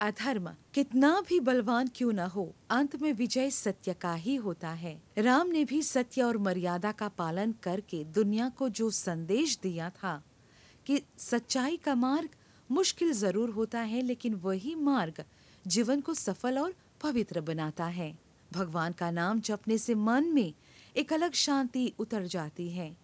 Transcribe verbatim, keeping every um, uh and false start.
अधर्म कितना भी बलवान क्यों न हो, अंत में विजय सत्य का ही होता है। राम ने भी सत्य और मर्यादा का पालन करके दुनिया को जो संदेश दिया था कि सच्चाई का मार्ग मुश्किल जरूर होता है, लेकिन वही मार्ग जीवन को सफल और पवित्र बनाता है। भगवान का नाम जपने से मन में एक अलग शांति उतर जाती है।